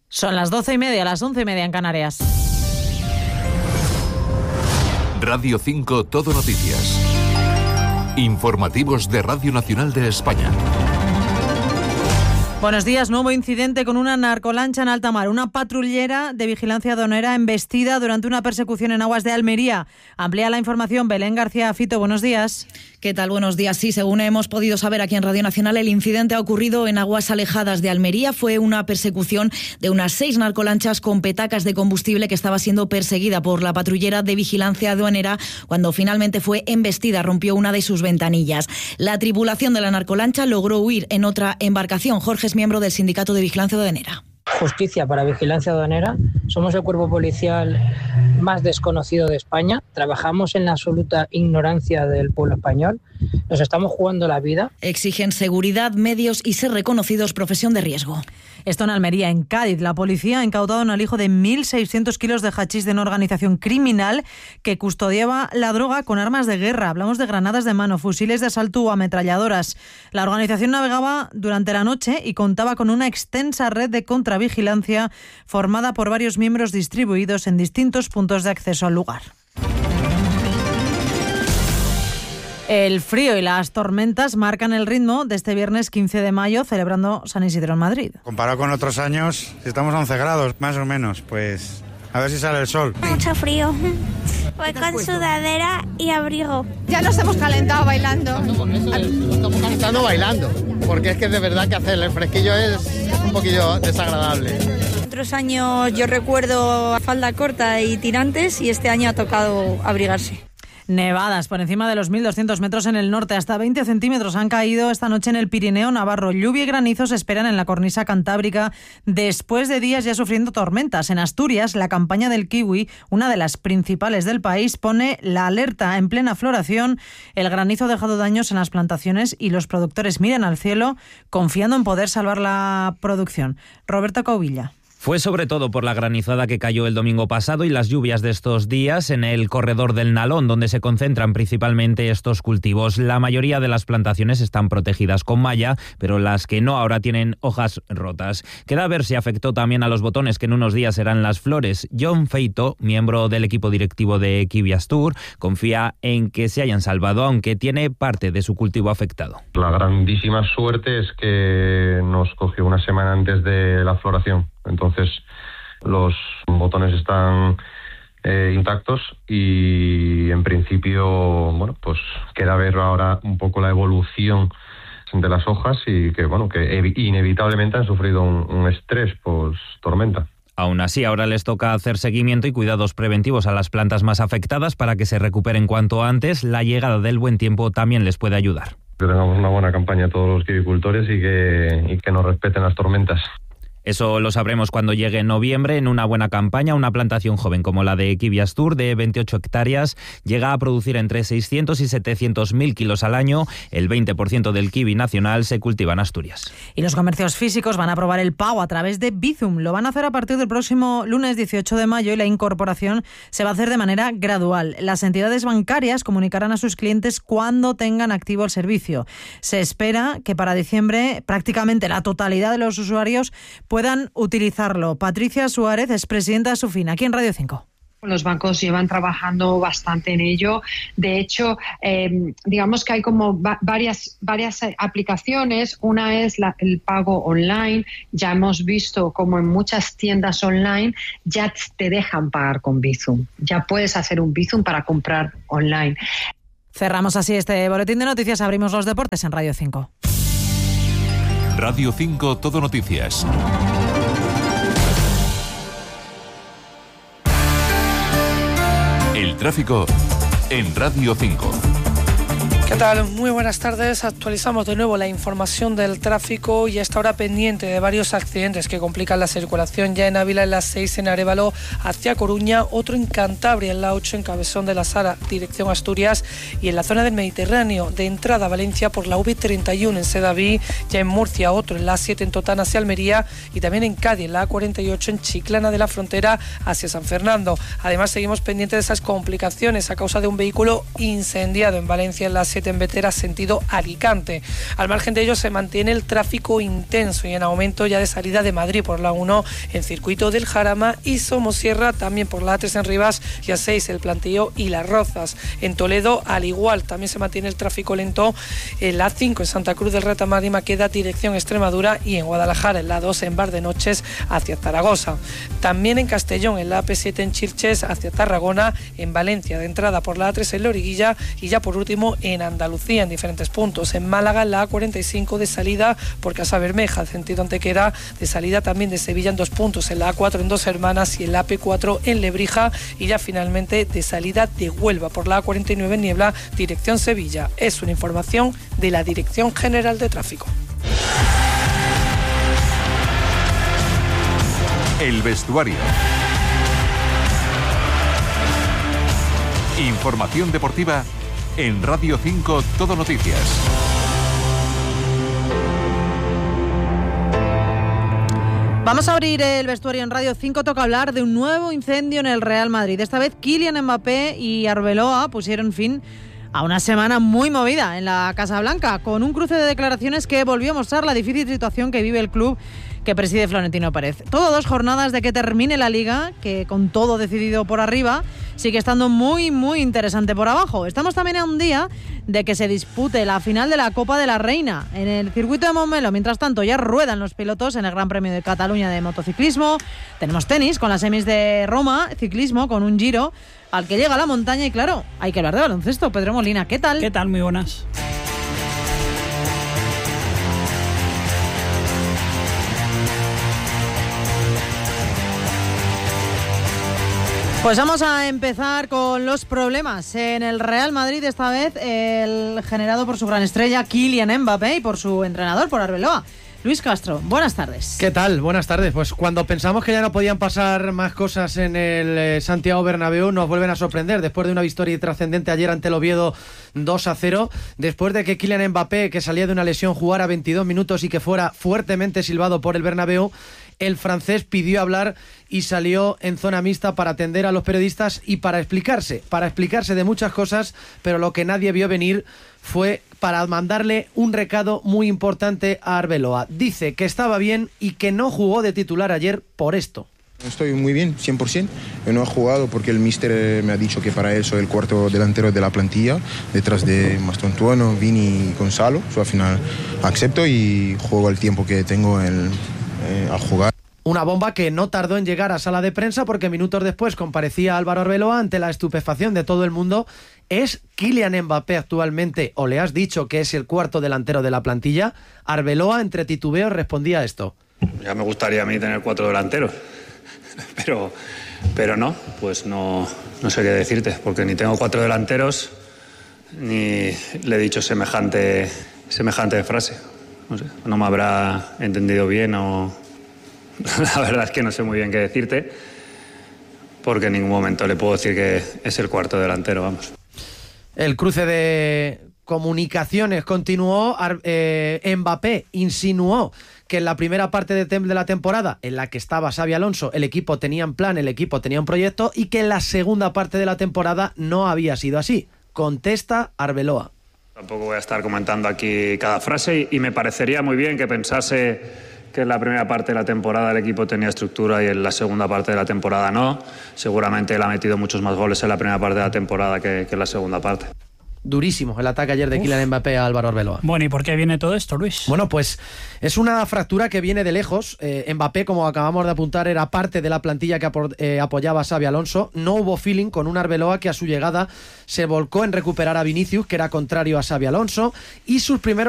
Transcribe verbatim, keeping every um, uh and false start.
Son las doce y media, las once y media en Canarias. Radio cinco Todo Noticias. Informativos de Radio Nacional de España. Buenos días. Nuevo incidente con una narcolancha en alta mar. Una patrullera de vigilancia aduanera embestida durante una persecución en aguas de Almería. Amplía la información Belén García Fito. Buenos días. ¿Qué tal? Buenos días. Sí, según hemos podido saber aquí en Radio Nacional, el incidente ha ocurrido en aguas alejadas de Almería. Fue una persecución de unas seis narcolanchas con petacas de combustible que estaba siendo perseguida por la patrullera de vigilancia aduanera cuando finalmente fue embestida. Rompió una de sus ventanillas. La tripulación de la narcolancha logró huir en otra embarcación. Jorge es miembro del Sindicato de Vigilancia Aduanera. Justicia para Vigilancia Aduanera. Somos el cuerpo policial más desconocido de España. Trabajamos en la absoluta ignorancia del pueblo español. Nos estamos jugando la vida. Exigen seguridad, medios y ser reconocidos profesión de riesgo. Esto en Almería. En Cádiz, la policía ha incautado un alijo de mil seiscientos kilos de hachís de una organización criminal que custodiaba la droga con armas de guerra. Hablamos de granadas de mano, fusiles de asalto o ametralladoras. La organización navegaba durante la noche y contaba con una extensa red de contravigilancia formada por varios miembros distribuidos en distintos puntos de acceso al lugar. El frío y las tormentas marcan el ritmo de este viernes quince de mayo, celebrando San Isidro en Madrid. Comparado con otros años, estamos a once grados, más o menos, pues a ver si sale el sol. Mucho frío. Voy con sudadera y abrigo. Ya nos hemos calentado bailando. Nos estamos calentando bailando, porque es que de verdad que hacer el fresquillo es un poquillo desagradable. Otros años yo recuerdo falda corta y tirantes y este año ha tocado abrigarse. Nevadas por encima de los mil doscientos metros en el norte. Hasta veinte centímetros han caído esta noche en el Pirineo navarro. Lluvia y granizo se esperan en la cornisa cantábrica después de días ya sufriendo tormentas. En Asturias, la campaña del kiwi, una de las principales del país, pone la alerta en plena floración. El granizo ha dejado daños en las plantaciones y los productores miran al cielo confiando en poder salvar la producción. Roberto Cauvilla. Fue sobre todo por la granizada que cayó el domingo pasado y las lluvias de estos días en el corredor del Nalón, donde se concentran principalmente estos cultivos. La mayoría de las plantaciones están protegidas con malla, pero las que no ahora tienen hojas rotas. Queda a ver si afectó también a los botones, que en unos días serán las flores. John Feito, miembro del equipo directivo de Kiwi Astur, confía en que se hayan salvado, aunque tiene parte de su cultivo afectado. La grandísima suerte es que nos cogió una semana antes de la floración. Entonces los botones están eh, intactos y en principio, bueno, pues queda ver ahora un poco la evolución de las hojas y que, bueno, que inevitablemente han sufrido un, un estrés post tormenta. Aún así, ahora les toca hacer seguimiento y cuidados preventivos a las plantas más afectadas para que se recuperen cuanto antes. La llegada del buen tiempo también les puede ayudar. Que tengamos una buena campaña todos los kiwicultores y que, y que nos respeten las tormentas. Eso lo sabremos cuando llegue noviembre. En una buena campaña, una plantación joven como la de Kiwi Astur de veintiocho hectáreas llega a producir entre seiscientos y setecientos mil kilos al año. El veinte por ciento del kiwi nacional se cultiva en Asturias. Y los comercios físicos van a aprobar el pago a través de Bizum. Lo van a hacer a partir del próximo lunes dieciocho de mayo y la incorporación se va a hacer de manera gradual. Las entidades bancarias comunicarán a sus clientes cuando tengan activo el servicio. Se espera que para diciembre prácticamente la totalidad de los usuarios puedan utilizarlo. Patricia Suárez es presidenta de Sufin, aquí en Radio cinco. Los bancos llevan trabajando bastante en ello. De hecho, eh, digamos que hay como va- varias, varias aplicaciones. Una es la, el pago online. Ya hemos visto como en muchas tiendas online ya te dejan pagar con Bizum. Ya puedes hacer un Bizum para comprar online. Cerramos así este boletín de noticias. Abrimos los deportes en Radio cinco. Radio cinco Todo Noticias. El tráfico en Radio cinco. ¿Qué tal? Muy buenas tardes. Actualizamos de nuevo la información del tráfico y a esta hora pendiente de varios accidentes que complican la circulación. Ya en Ávila, en la seis en Arévalo hacia Coruña, otro en Cantabria, en la ocho en Cabezón de la Sara, dirección Asturias, y en la zona del Mediterráneo, de entrada a Valencia por la V treinta y uno en Sedaví, ya en Murcia otro en la A siete en Totana hacia Almería y también en Cádiz, en la A cuarenta y ocho en Chiclana de la Frontera hacia San Fernando. Además seguimos pendientes de esas complicaciones a causa de un vehículo incendiado en Valencia, en la A siete Albacete en Vetera, sentido Alicante. Al margen de ello se mantiene el tráfico intenso y en aumento ya de salida de Madrid por la uno en circuito del Jarama y Somosierra, también por la A tres en Rivas y A seis el Plantío y Las Rozas. En Toledo al igual, también se mantiene el tráfico lento en la A cinco en Santa Cruz del Retamar y Maqueda dirección Extremadura y en Guadalajara en la A dos en Bar de Noches hacia Zaragoza. También en Castellón en la A P siete en Chilches hacia Tarragona, en Valencia de entrada por la A tres en Loriguilla y ya por último en Andalucía en diferentes puntos. En Málaga en la A cuarenta y cinco de salida por Casa Bermeja, sentido Antequera, de salida también de Sevilla en dos puntos, en la A cuatro en Dos Hermanas y en la A P cuatro en Lebrija y ya finalmente de salida de Huelva por la A cuarenta y nueve en Niebla, dirección Sevilla. Es una información de la Dirección General de Tráfico. El vestuario. Información deportiva en Radio cinco Todo Noticias. Vamos a abrir el vestuario en Radio cinco. Toca hablar de un nuevo incendio en el Real Madrid. Esta vez Kylian Mbappé y Arbeloa pusieron fin a una semana muy movida en la Casa Blanca, con un cruce de declaraciones que volvió a mostrar la difícil situación que vive el club que preside Florentino Pérez. Todo dos jornadas de que termine la Liga, que con todo decidido por arriba, sigue estando muy, muy interesante por abajo. Estamos también a un día de que se dispute la final de la Copa de la Reina en el circuito de Montmeló. Mientras tanto, ya ruedan los pilotos en el Gran Premio de Cataluña de motociclismo. Tenemos tenis con las semis de Roma, ciclismo con un Giro al que llega la montaña y, claro, hay que hablar de baloncesto. Pedro Molina, ¿qué tal? ¿Qué tal? Muy buenas. Pues vamos a empezar con los problemas en el Real Madrid, esta vez el generado por su gran estrella Kylian Mbappé y por su entrenador, por Arbeloa. Luis Castro, buenas tardes. ¿Qué tal? Buenas tardes. Pues cuando pensamos que ya no podían pasar más cosas en el eh, Santiago Bernabéu, nos vuelven a sorprender después de una victoria trascendente ayer ante el Oviedo dos a cero, después de que Kylian Mbappé, que salía de una lesión, jugara veintidós minutos y que fuera fuertemente silbado por el Bernabéu. El francés pidió hablar y salió en zona mixta para atender a los periodistas y para explicarse, para explicarse de muchas cosas, pero lo que nadie vio venir fue para mandarle un recado muy importante a Arbeloa. Dice que estaba bien y que no jugó de titular ayer por esto. Estoy muy bien, cien por ciento. Yo no he jugado porque el míster me ha dicho que para él soy el cuarto delantero de la plantilla, detrás de Mastrotuono, Vini y Gonzalo. Yo al final acepto y juego el tiempo que tengo el, eh, al jugar. Una bomba que no tardó en llegar a sala de prensa porque minutos después comparecía Álvaro Arbeloa ante la estupefacción de todo el mundo. ¿Es Kylian Mbappé actualmente, o le has dicho que es el cuarto delantero de la plantilla? Arbeloa, entre titubeos, respondía a esto. Ya me gustaría a mí tener cuatro delanteros, pero, pero no, pues no, no sé qué decirte, porque ni tengo cuatro delanteros, ni le he dicho semejante, semejante frase. No sé, no me habrá entendido bien o... La verdad es que no sé muy bien qué decirte, porque en ningún momento le puedo decir que es el cuarto delantero, vamos. El cruce de comunicaciones continuó. eh, Mbappé insinuó que en la primera parte de, tem- de la temporada, en la que estaba Xabi Alonso, el equipo tenía un plan, el equipo tenía un proyecto, y que en la segunda parte de la temporada no había sido así. Contesta Arbeloa. Tampoco voy a estar comentando aquí cada frase y, y me parecería muy bien que pensase que en la primera parte de la temporada el equipo tenía estructura y en la segunda parte de la temporada no. Seguramente él ha metido muchos más goles en la primera parte de la temporada que, que en la segunda parte. Durísimo el ataque ayer de Uf. Kylian Mbappé a Álvaro Arbeloa. Bueno, ¿y por qué viene todo esto, Luis? Bueno, pues es una fractura que viene de lejos. Eh, Mbappé, como acabamos de apuntar, era parte de la plantilla que apo- eh, apoyaba a Xabi Alonso. No hubo feeling con un Arbeloa que a su llegada se volcó en recuperar a Vinicius, que era contrario a Xabi Alonso, y sus primeros